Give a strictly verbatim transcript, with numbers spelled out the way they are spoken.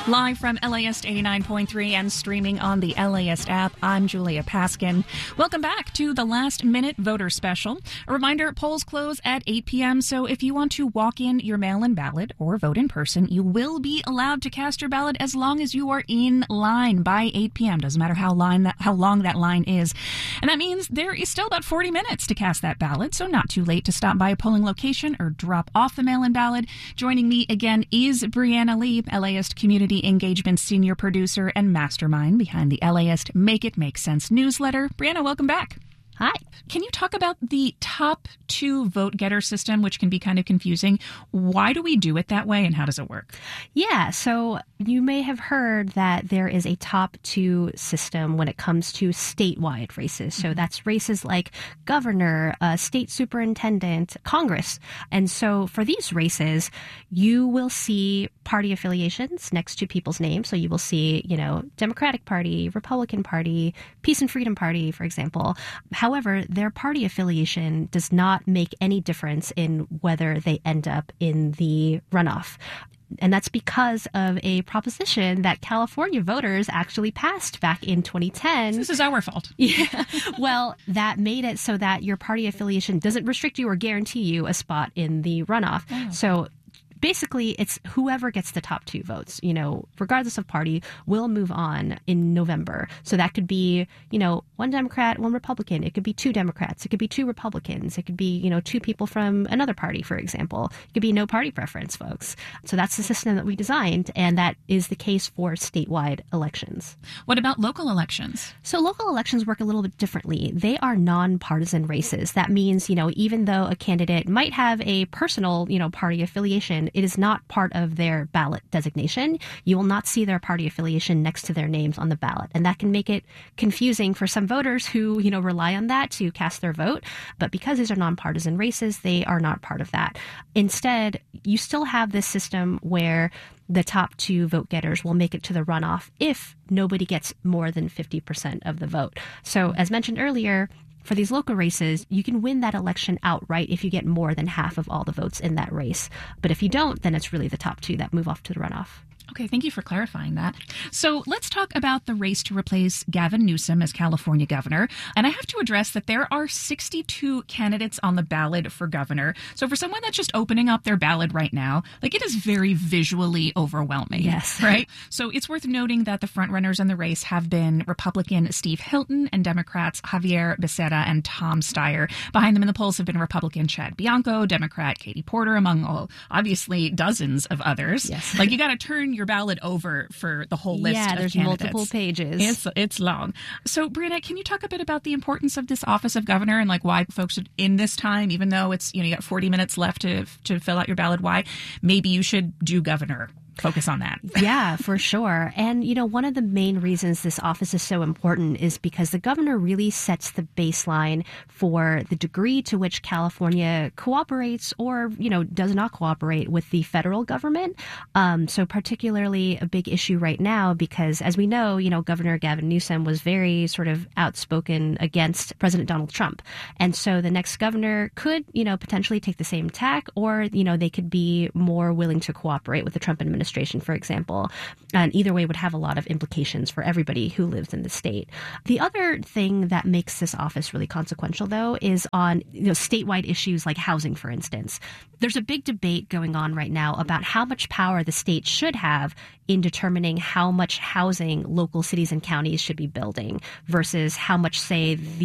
Live from L A S eighty-nine point three and streaming on the L A S app, I'm Julia Paskin. Welcome back to the Last Minute Voter Special. A reminder, polls close at eight p.m., so if you want to walk in your mail-in ballot or vote in person, you will be allowed to cast your ballot as long as you are in line by eight p.m. Doesn't matter how line that, how long that line is. And that means there is still about forty minutes to cast that ballot, so not too late to stop by a polling location or drop off the mail-in ballot. Joining me again is Brianna Lee, L A S Community Engagement Senior Producer and Mastermind behind the L A S Make It Make Sense newsletter. Brianna, welcome back. Hi. Can you talk about the top two vote getter system, which can be kind of confusing? Why do we do it that way and how does it work? Yeah, so you may have heard that there is a top two system when it comes to statewide races. So that's races like governor, uh, state superintendent, Congress. And so for these races, you will see party affiliations next to people's names. So you will see, you know, Democratic Party, Republican Party, Peace and Freedom Party, for example. However, their party affiliation does not make any difference in whether they end up in the runoff. And that's because of a proposition that California voters actually passed back in twenty ten. This is our fault. Yeah. Well, that made it so that your party affiliation doesn't restrict you or guarantee you a spot in the runoff. Oh. So basically, it's whoever gets the top two votes, you know, regardless of party, will move on in November. So that could be, you know, one Democrat, one Republican. It could be two Democrats. It could be two Republicans. It could be, you know, two people from another party, for example. It could be no party preference, folks. So that's the system that we designed, and that is the case for statewide elections. What about local elections? So local elections work a little bit differently. They are nonpartisan races. That means, you know, even though a candidate might have a personal, you know, party affiliation, it is not part of their ballot designation. You will not see their party affiliation next to their names on the ballot. And that can make it confusing for some voters who, you know, rely on that to cast their vote. But because these are nonpartisan races, they are not part of that. Instead, you still have this system where the top two vote getters will make it to the runoff if nobody gets more than fifty percent of the vote. So as mentioned earlier, for these local races, you can win that election outright if you get more than half of all the votes in that race. But if you don't, then it's really the top two that move off to the runoff. Okay, thank you for clarifying that. So let's talk about the race to replace Gavin Newsom as California governor. And I have to address that there are sixty-two candidates on the ballot for governor. So for someone that's just opening up their ballot right now, like it is very visually overwhelming. Yes. Right? So it's worth noting that the frontrunners in the race have been Republican Steve Hilton and Democrats Javier Becerra and Tom Steyer. Behind them in the polls have been Republican Chad Bianco, Democrat Katie Porter, among all, obviously dozens of others. Yes. Like you got to turn your your ballot over for the whole list yeah, of there's candidates. multiple pages. It's, it's long. So, Brianna, can you talk a bit about the importance of this office of governor and like why folks should, in this time, even though it's, you know, you got forty minutes left to to fill out your ballot, why maybe you should do governor? Focus on that. Yeah, for sure. And, you know, one of the main reasons this office is so important is because the governor really sets the baseline for the degree to which California cooperates or, you know, does not cooperate with the federal government. Um, so particularly a big issue right now because, as we know, you know, Governor Gavin Newsom was very sort of outspoken against President Donald Trump. And so the next governor could, you know, potentially take the same tack or, you know, they could be more willing to cooperate with the Trump administration. For example, and either way would have a lot of implications for everybody who lives in the state. The other thing that makes this office really consequential, though, is on you know statewide issues like housing, for instance. There's a big debate going on right now about how much power the state should have in determining how much housing local cities and counties should be building versus how much, say, the